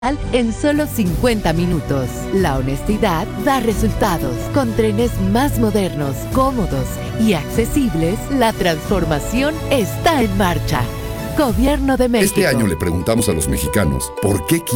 en solo 50 minutos. La honestidad da resultados. Con trenes más modernos, cómodos y accesibles, la transformación está en marcha. Gobierno de México. Este año le preguntamos a los mexicanos por qué